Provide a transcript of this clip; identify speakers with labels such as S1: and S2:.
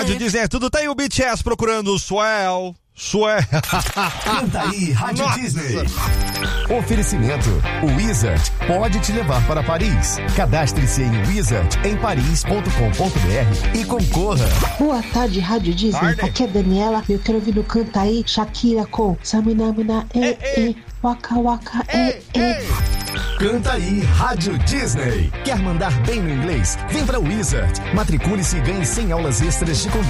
S1: Rádio Disney, tudo tem o BTS procurando o Swell.
S2: Canta aí, Rádio Disney. Oferecimento: o Wizard pode te levar para Paris. Cadastre-se em wizardemparis.com.br e concorra.
S3: Boa tarde, Rádio Disney. Aqui é Daniela. Eu quero ouvir no Canta aí Shakira com Saminamina, Waka Waka,
S2: Canta aí, Rádio Disney. Quer mandar bem no inglês? Vem para o Wizard. Matricule-se e ganhe 100 aulas extras de conversa